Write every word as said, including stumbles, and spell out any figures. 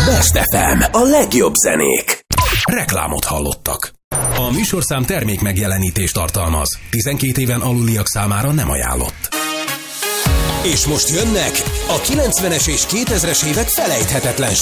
Best ef em, a legjobb zenék. Reklámot hallottak. A műsorszám termék megjelenítést tartalmaz. tizenkét éven aluliak számára nem ajánlott. És most jönnek a kilencvenes és kétezres évek felejthetetlen